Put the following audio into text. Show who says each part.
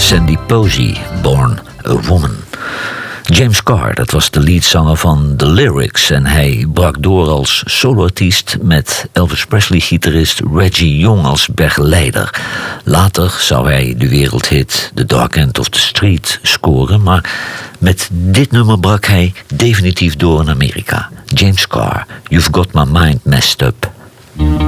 Speaker 1: Sandy Posey, Born a Woman. James Carr, dat was de leadzanger van The Lyrics en hij brak door als soloartiest met Elvis Presley-gitarist Reggie Young als begeleider. Later zou hij de wereldhit The Dark End of the Street scoren, maar met dit nummer brak hij definitief door in Amerika. James Carr, You've Got My Mind Messed Up.